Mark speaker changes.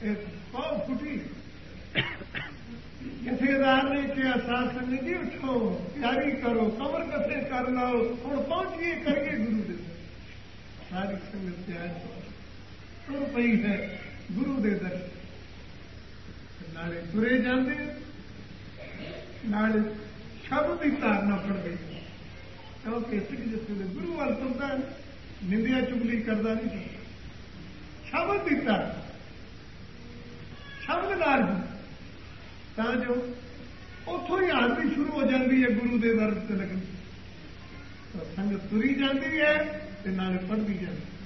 Speaker 1: ਇਹ ਬਹੁਤ ਫੁੱਟੀ। ਜਥੇਦਾਰ ਨੇ ਕਿਹਾ ਸਾਧ ਸੰਗਤ ਜੀ ਉਠੋ, ਤਿਆਰੀ ਕਰੋ, ਕਮਰ ਕੱਸੇ ਕਰ ਲਾਓ, ਹੁਣ ਪਹੁੰਚੀਏ ਕਰੀਏ ਗੁਰੂ ਦੇ। ਸਾਰੀ ਸੰਗਤ ਤਿਆਰ ਤੁਰ ਪਈ ਹੈ ਗੁਰੂ ਦੇ ਦਰ। ਨਾਲੇ ਤੁਰੇ ਜਾਂਦੇ, ਨਾਲ ਸ਼ਬਦ ਦੀ ਧਾਰਨਾ ਪੜਦੇ, ਕਿਉਂਕਿ ਸਿੱਖ ਜਿੱਥੇ ਦੇ ਗੁਰੂ ਵੱਲ ਤੁਰਦਾ ਨਿੰਦਿਆ ਚੁਗਲੀ ਕਰਦਾ ਨਹੀਂ। ਸ਼ਬਦ ਦੀ ਧਾਰਨਾ, ਸ਼ਬਦ ਨਾਲ ਤਾਂ ਜੋ ਉੱਥੋਂ ਹੀ ਹਾਜ਼ਰੀ ਸ਼ੁਰੂ ਹੋ ਜਾਂਦੀ ਹੈ ਗੁਰੂ ਦੇ ਦਰ ਤੇ ਲੱਗਣ। ਸੰਗਤ ਤੁਰੀ ਜਾਂਦੀ ਹੈ ਤੇ ਨਾਲੇ ਪੜ੍ਹਦੀ ਜਾਂਦੀ।